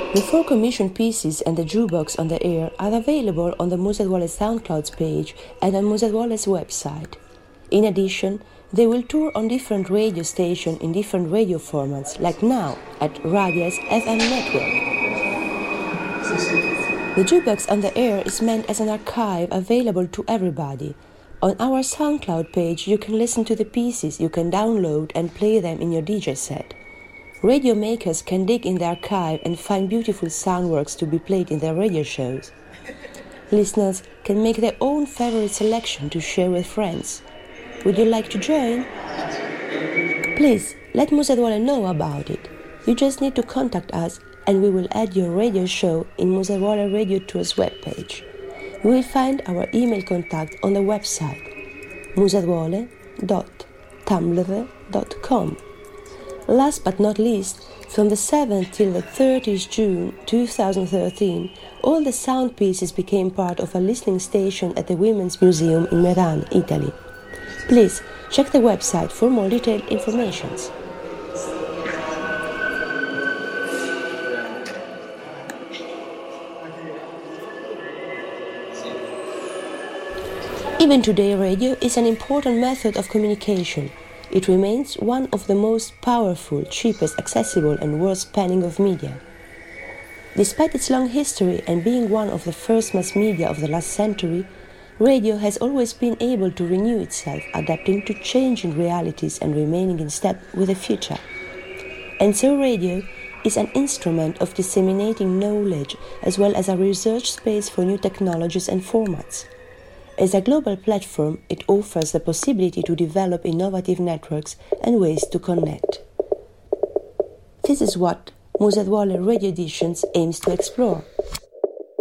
The 4 commissioned pieces and the jukebox on the air are available on the Musa Dwale SoundCloud page and on Musa Dwale's website. In addition, they will tour on different radio stations in different radio formats, like now at Radia's FM network. The jukebox on the air is meant as an archive available to everybody. On our SoundCloud page, you can listen to the pieces, you can download and play them in your DJ set. Radio makers can dig in the archive and find beautiful soundworks to be played in their radio shows. Listeners can make their own favorite selection to share with friends. Would you like to join? Please, let Musa Dwale know about it. You just need to contact us and we will add your radio show in Musa Dwale Radio Tour's webpage. You will find our email contact on the website musadwale.tumblr.com. Last but not least, from the 7th till the 30th June 2013, all the sound pieces became part of a listening station at the Women's Museum in Meran, Italy. Please check the website for more detailed information. Even today, radio is an important method of communication. It remains one of the most powerful, cheapest, accessible and world-spanning of media. Despite its long history and being one of the first mass media of the last century, radio has always been able to renew itself, adapting to changing realities and remaining in step with the future. And so radio is an instrument of disseminating knowledge as well as a research space for new technologies and formats. As a global platform, it offers the possibility to develop innovative networks and ways to connect. This is what Musa Dwale Radio Editions aims to explore.